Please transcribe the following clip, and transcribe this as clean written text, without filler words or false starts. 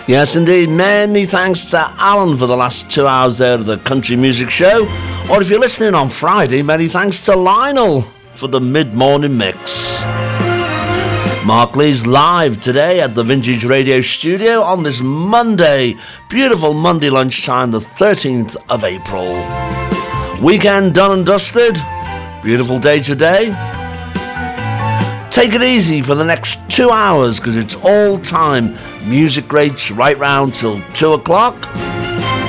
Yes, indeed. Many thanks to Alan for the last 2 hours there of the Country Music Show. Or if you're listening on Friday, many thanks to Lionel for the mid-morning mix. Mark Lee's live today at the Vintage Radio Studio on this Monday, beautiful Monday lunchtime, the 13th of April. Weekend done and dusted. Beautiful day today. Take it easy for the next 2 hours because it's all time music rates right round till 2 o'clock.